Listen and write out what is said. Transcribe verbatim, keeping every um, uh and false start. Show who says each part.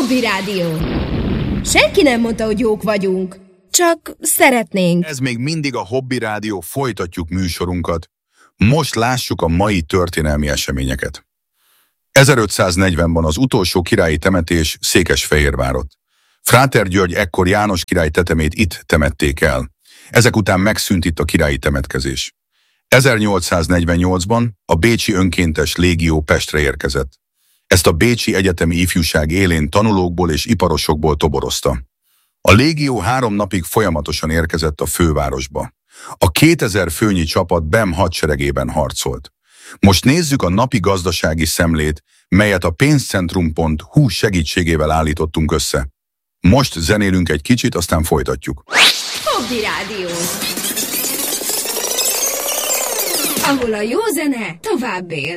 Speaker 1: Hobby Rádió. Senki nem mondta, hogy jók vagyunk. Csak szeretnénk.
Speaker 2: Ez még mindig a Hobby Rádió, folytatjuk műsorunkat. Most lássuk a mai történelmi eseményeket. ezerötszáznegyvenben az utolsó királyi temetés Székesfehérvárott. Fráter György ekkor János király tetemét itt temették el. Ezek után megszűnt itt a királyi temetkezés. ezernyolcszáznegyvennyolcban a bécsi önkéntes légió Pestre érkezett. Ezt a bécsi egyetemi ifjúság élén tanulókból és iparosokból toborozta. A légió három napig folyamatosan érkezett a fővárosba. A kétezer főnyi csapat Bem hadseregében harcolt. Most nézzük a napi gazdasági szemlét, melyet a pénzcentrum pont hu segítségével állítottunk össze. Most zenélünk egy kicsit, aztán folytatjuk.
Speaker 1: Hobby Rádió. Ahol a jó zene tovább él.